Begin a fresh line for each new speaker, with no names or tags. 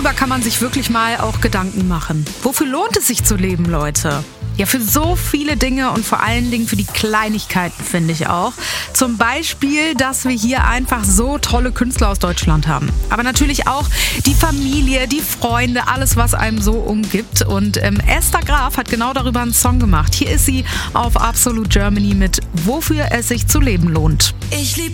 darüber kann man sich wirklich mal auch Gedanken machen. Wofür lohnt es sich zu leben, Leute? Ja, für so viele Dinge und vor allen Dingen für die Kleinigkeiten, finde ich auch. Zum Beispiel, dass wir hier einfach so tolle Künstler aus Deutschland haben. Aber natürlich auch die Familie, die Freunde, alles, was einem so umgibt. Und Esther Graf hat genau darüber einen Song gemacht. Hier ist sie auf Absolute Germany mit Wofür es sich zu leben lohnt.
Ich lieb